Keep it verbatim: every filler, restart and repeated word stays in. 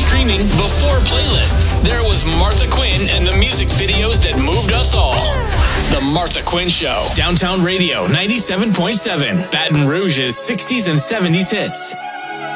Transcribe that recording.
streaming before playlists. There was Martha Quinn and the music videos that moved us all. The Martha Quinn Show. Downtown Radio ninety-seven point seven. Baton Rouge's sixties and seventies hits.